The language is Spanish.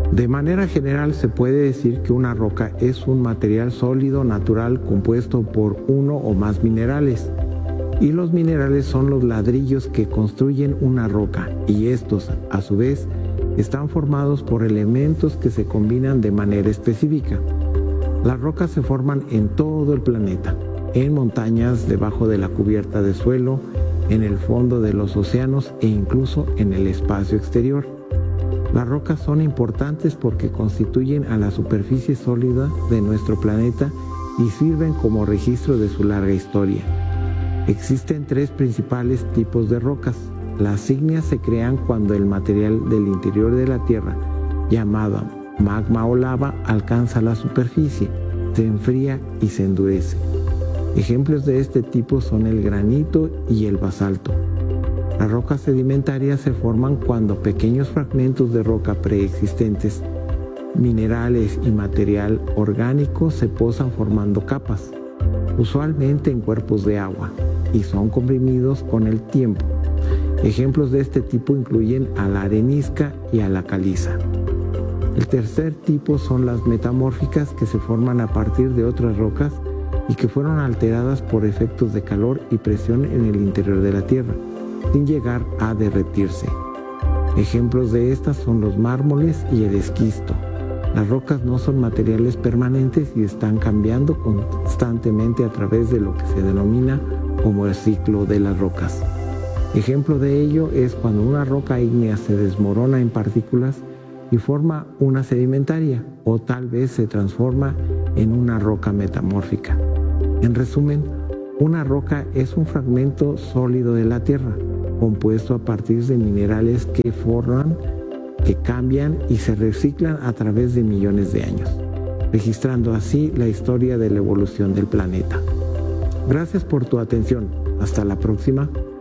De manera general se puede decir que una roca es un material sólido natural compuesto por uno o más minerales, y los minerales son los ladrillos que construyen una roca, y estos, a su vez, están formados por elementos que se combinan de manera específica. Las rocas se forman en todo el planeta, en montañas, debajo de la cubierta de suelo, en el fondo de los océanos e incluso en el espacio exterior. Las rocas son importantes porque constituyen a la superficie sólida de nuestro planeta y sirven como registro de su larga historia. Existen tres principales tipos de rocas. Las ígneas se crean cuando el material del interior de la Tierra, llamado magma o lava, alcanza la superficie, se enfría y se endurece. Ejemplos de este tipo son el granito y el basalto. Las rocas sedimentarias se forman cuando pequeños fragmentos de roca preexistentes, minerales y material orgánico se posan formando capas, usualmente en cuerpos de agua, y son comprimidos con el tiempo. Ejemplos de este tipo incluyen a la arenisca y a la caliza. El tercer tipo son las metamórficas, que se forman a partir de otras rocas y que fueron alteradas por efectos de calor y presión en el interior de la Tierra, sin llegar a derretirse. Ejemplos de estas son los mármoles y el esquisto. Las rocas no son materiales permanentes y están cambiando constantemente a través de lo que se denomina como el ciclo de las rocas. Ejemplo de ello es cuando una roca ígnea se desmorona en partículas y forma una sedimentaria, o tal vez se transforma en una roca metamórfica. En resumen, una roca es un fragmento sólido de la Tierra, compuesto a partir de minerales que forman, que cambian y se reciclan a través de millones de años, registrando así la historia de la evolución del planeta. Gracias por tu atención. Hasta la próxima.